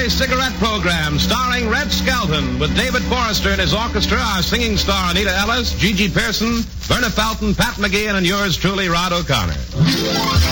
Holiday Cigarette Program, starring Red Skelton, with David Forrester and his orchestra, our singing star Anita Ellis, Gigi Pearson, Verna Felton, Pat McGee, and yours truly, Rod O'Connor.